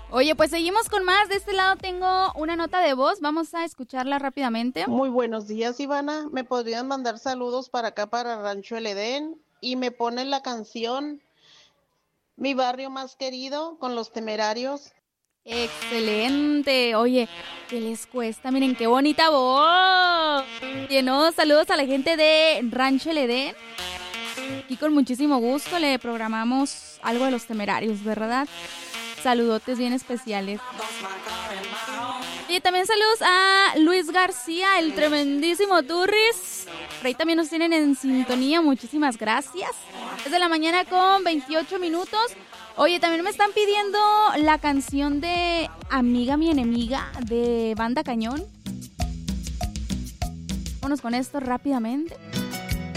Oye, pues seguimos con más. De este lado tengo una nota de voz. Vamos a escucharla rápidamente. Muy buenos días, Ivana. ¿Me podrían mandar saludos para acá, para Rancho El Edén? Y me ponen la canción Mi barrio más querido con Los Temerarios. Excelente. Oye, ¿qué les cuesta? Miren qué bonita voz. Oye, no, saludos a la gente de Rancho El Edén. Aquí con muchísimo gusto le programamos algo de Los Temerarios, ¿verdad? Saludotes bien especiales. Y también saludos a Luis García, el tremendísimo Turris. Por ahí también nos tienen en sintonía, muchísimas gracias. Es de la mañana con 28 minutos. Oye, también me están pidiendo la canción de Amiga mi enemiga de Banda Cañón. Vámonos con esto rápidamente.